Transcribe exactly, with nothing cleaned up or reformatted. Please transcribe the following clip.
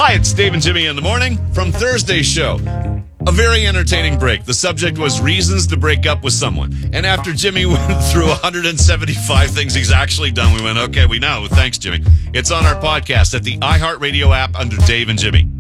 Hi, it's Dave and Jimmy in the morning from Thursday's show. A very entertaining break. The subject was reasons to break up with someone. And after Jimmy went through one hundred seventy-five things he's actually done, we went, okay, we know. Thanks, Jimmy. It's on our podcast at the iHeartRadio app under Dave and Jimmy.